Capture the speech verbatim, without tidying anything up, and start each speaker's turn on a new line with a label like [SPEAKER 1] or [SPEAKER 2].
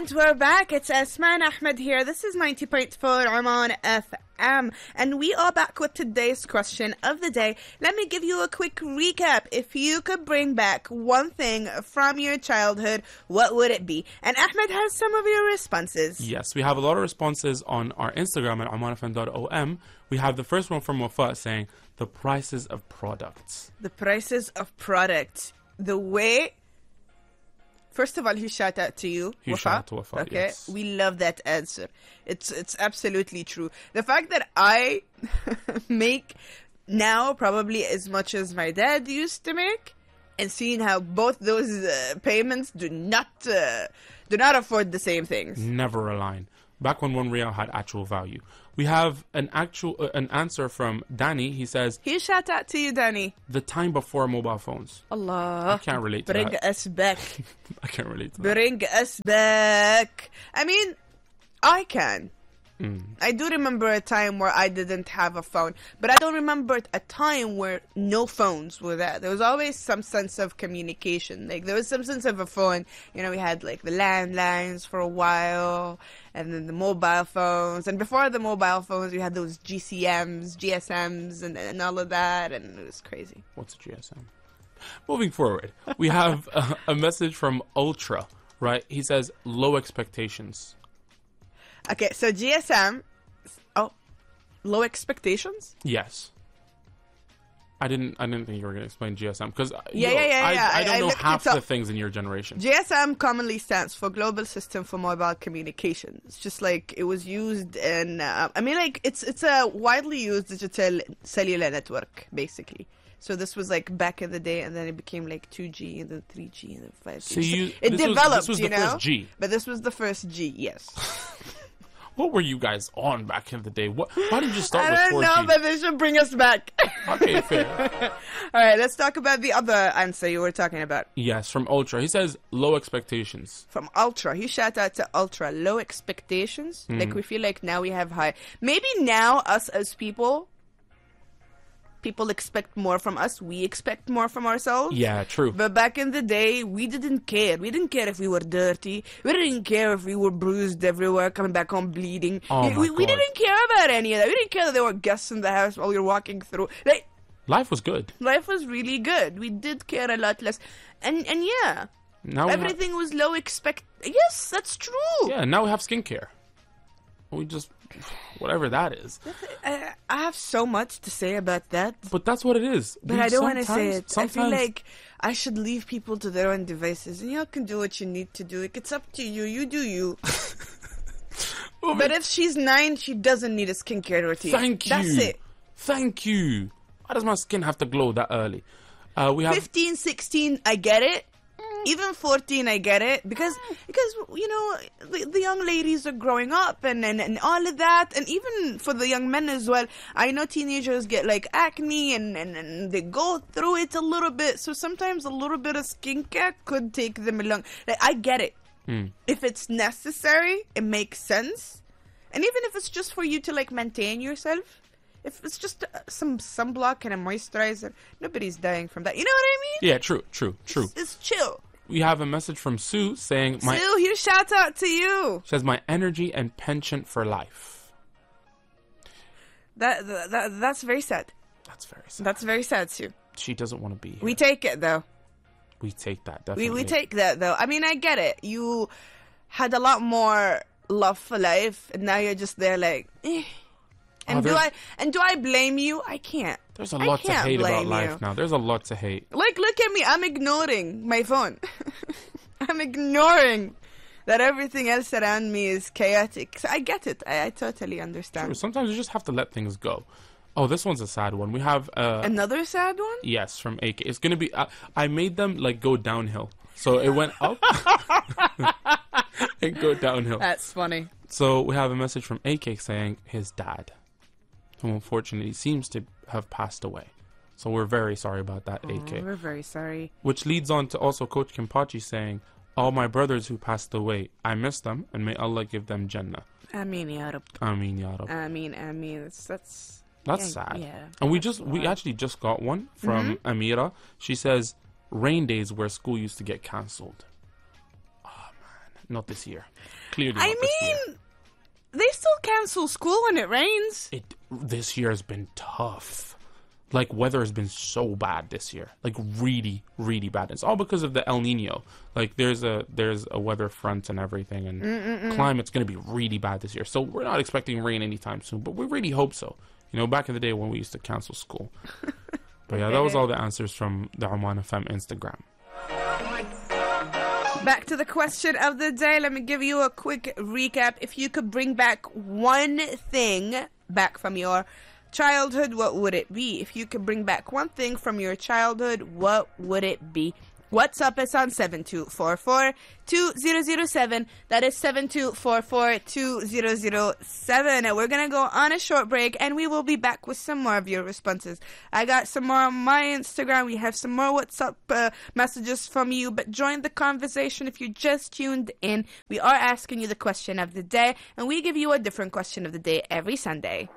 [SPEAKER 1] And we're back. It's Asman Ahmed here. This is ninety point four Oman F M. And we are back with today's question of the day. Let me give you a quick recap. If you could bring back one thing from your childhood, what would it be? And Ahmed has some of your responses.
[SPEAKER 2] Yes, we have a lot of responses on our Instagram at oman f m dot o m. We have the first one from Wafa saying, the prices of products.
[SPEAKER 1] The prices of products. The way... First of all, huge shout out to you,
[SPEAKER 2] Huge
[SPEAKER 1] Wafa.
[SPEAKER 2] shout out to Wafa,
[SPEAKER 1] Okay,
[SPEAKER 2] yes.
[SPEAKER 1] we love that answer. It's it's absolutely true. The fact that I make now probably as much as my dad used to make, and seeing how both those uh, payments do not uh, do not afford the same things.
[SPEAKER 2] Never align. Back when one real had actual value. We have an actual uh, an answer from Danny. He says,
[SPEAKER 1] Huge shout out to you, Danny.
[SPEAKER 2] the time before mobile phones.
[SPEAKER 1] Allah.
[SPEAKER 2] I can't relate to
[SPEAKER 1] Bring
[SPEAKER 2] that.
[SPEAKER 1] us back.
[SPEAKER 2] I can't relate to that.
[SPEAKER 1] Bring us back. I mean, I can.
[SPEAKER 2] Mm.
[SPEAKER 1] I do remember a time where I didn't have a phone, but I don't remember a time where no phones were there. There was always some sense of communication. Like, there was some sense of a phone. You know, we had, like, the landlines for a while, and then the mobile phones. And before the mobile phones, we had those G C Ms, G S Ms, and, and all of that, and it was crazy.
[SPEAKER 2] What's a G S M? Moving forward, we have a, a message from Ultra, right? He says, low expectations.
[SPEAKER 1] Okay, so G S M... Oh, low expectations?
[SPEAKER 2] Yes. I didn't I didn't think you were going to explain G S M because
[SPEAKER 1] Yeah, yeah, yeah,
[SPEAKER 2] I,
[SPEAKER 1] yeah.
[SPEAKER 2] I don't
[SPEAKER 1] I- I
[SPEAKER 2] know
[SPEAKER 1] looked
[SPEAKER 2] half
[SPEAKER 1] it up.
[SPEAKER 2] the things in your generation.
[SPEAKER 1] G S M commonly stands for Global System for Mobile Communication. It's just like it was used in, uh, I mean, like it's it's a widely used digital cellular network, basically. So this was like back in the day, and then it became like two G, and then three G, and then five G.
[SPEAKER 2] So you-
[SPEAKER 1] it
[SPEAKER 2] this was-
[SPEAKER 1] developed,
[SPEAKER 2] this was
[SPEAKER 1] you
[SPEAKER 2] the
[SPEAKER 1] know.
[SPEAKER 2] first G.
[SPEAKER 1] But this was the first G, yes.
[SPEAKER 2] What were you guys on back in the day? What? Why did you start
[SPEAKER 1] I
[SPEAKER 2] with
[SPEAKER 1] don't
[SPEAKER 2] four G?
[SPEAKER 1] know, but they should bring us back.
[SPEAKER 2] Okay, fair.
[SPEAKER 1] All right, let's talk about the other answer you were talking about.
[SPEAKER 2] Yes, from Ultra. He says low expectations.
[SPEAKER 1] From Ultra. He shout out to Ultra. Low expectations.
[SPEAKER 2] Mm.
[SPEAKER 1] Like, we feel like now we have high. Maybe now, us as people, people expect more from us. We expect more from ourselves.
[SPEAKER 2] Yeah, true.
[SPEAKER 1] But back in the day, we didn't care. We didn't care if we were dirty. We didn't care if we were bruised everywhere, coming back home bleeding.
[SPEAKER 2] Oh
[SPEAKER 1] we,
[SPEAKER 2] my
[SPEAKER 1] we, we
[SPEAKER 2] God.
[SPEAKER 1] didn't care about any of that. We didn't care that there were guests in the house while we were walking through. Like,
[SPEAKER 2] Life was good.
[SPEAKER 1] life was really good. We did care a lot less. And and yeah,
[SPEAKER 2] Now we have,
[SPEAKER 1] everything was low expect. Yes, that's true.
[SPEAKER 2] yeah, now we have skincare. We just whatever that is.
[SPEAKER 1] I, I have so much to say about that,
[SPEAKER 2] But that's what it is.
[SPEAKER 1] but
[SPEAKER 2] We
[SPEAKER 1] I don't want to say
[SPEAKER 2] sometimes-
[SPEAKER 1] it. I feel
[SPEAKER 2] sometimes-
[SPEAKER 1] like I should leave people to their own devices, and y'all can do what you need to do. It's up to you. You do you.
[SPEAKER 2] Oh,
[SPEAKER 1] But if she's nine, she doesn't need a skincare routine.
[SPEAKER 2] Thank you.
[SPEAKER 1] That's it.
[SPEAKER 2] Thank you. Why does my skin have to glow that early? Uh, we have
[SPEAKER 1] fifteen, sixteen, I get it. Even fourteen, I get it. Because, because you know, the, the young ladies are growing up and, and, and all of that. And even for the young men as well. I know teenagers get like acne and, and, and they go through it a little bit. So sometimes a little bit of skincare could take them along. Like, I get it.
[SPEAKER 2] Mm.
[SPEAKER 1] If it's necessary, it makes sense. And even if it's just for you to like maintain yourself. If it's just uh, some sunblock and a moisturizer, nobody's dying from that. You know what I mean?
[SPEAKER 2] yeah, true, true, true.
[SPEAKER 1] It's, it's chill.
[SPEAKER 2] We have a message from Sue saying my
[SPEAKER 1] Sue, huge shout out to you.
[SPEAKER 2] says my energy and penchant for life.
[SPEAKER 1] That, that, that that's very sad.
[SPEAKER 2] That's very sad.
[SPEAKER 1] That's very sad, Sue.
[SPEAKER 2] She doesn't want to be here.
[SPEAKER 1] We take it though.
[SPEAKER 2] We take that
[SPEAKER 1] We
[SPEAKER 2] definitely.
[SPEAKER 1] we take that though. I mean, I get it. You had a lot more love for life, and now you're just there like. Eh. And
[SPEAKER 2] Oh,
[SPEAKER 1] do
[SPEAKER 2] there's-
[SPEAKER 1] I and do I blame you? I can't.
[SPEAKER 2] There's a
[SPEAKER 1] I
[SPEAKER 2] lot to
[SPEAKER 1] can't
[SPEAKER 2] hate about
[SPEAKER 1] blame
[SPEAKER 2] life
[SPEAKER 1] you.
[SPEAKER 2] now. There's a lot to hate.
[SPEAKER 1] Like, look at me. I'm ignoring my phone. I'm ignoring that everything else around me is chaotic. So I get it. I, I totally understand.
[SPEAKER 2] True. Sometimes you just have to let things go. Oh, this one's a sad one. We have uh
[SPEAKER 1] Another sad one?
[SPEAKER 2] yes from A K. It's gonna be. Uh, I made them like go downhill, so it went up and go downhill.
[SPEAKER 1] That's funny.
[SPEAKER 2] So we have a message from A K saying his dad, who unfortunately seems to have passed away. So we're very sorry about that, A K.
[SPEAKER 1] Oh, we're very sorry.
[SPEAKER 2] Which leads on to also Coach Kimpachi saying, all my brothers who passed away, I miss them, and may Allah give them Jannah.
[SPEAKER 1] Ameen ya Rab.
[SPEAKER 2] Ameen ya Rab.
[SPEAKER 1] Ameen, Ameen. That's that's
[SPEAKER 2] That's
[SPEAKER 1] yeah,
[SPEAKER 2] sad.
[SPEAKER 1] Yeah.
[SPEAKER 2] And we
[SPEAKER 1] that's
[SPEAKER 2] just we
[SPEAKER 1] wild.
[SPEAKER 2] actually just got one from
[SPEAKER 1] Mm-hmm.
[SPEAKER 2] Amira. She says rain days where school used to get cancelled. Oh man, not this year. Clearly, not
[SPEAKER 1] I
[SPEAKER 2] this year.
[SPEAKER 1] mean, they still cancel school when it rains.
[SPEAKER 2] It this year has been tough. Like, weather has been so bad this year. Like, really, really bad. It's all because of the El Nino. Like, there's a there's a weather front and everything, and Mm-mm-mm. climate's going to be really bad this year. So we're not expecting rain anytime soon, but we really hope so. You know, back in the day when we used to cancel school. But yeah, that was all the answers from the Oman F M Instagram.
[SPEAKER 1] Back to the question of the day. Let me give you a quick recap. If you could bring back one thing back from your childhood, what would it be? If you could bring back one thing from your childhood, what would it be? What's up? It's on seven two four four, two zero zero seven. That is seven two four four, two zero zero seven. And we're going to go on a short break, and we will be back with some more of your responses. I got some more on my Instagram. We have some more WhatsApp uh, messages from you, but join the conversation if you just tuned in. We are asking you the question of the day, and we give you a different question of the day every Sunday.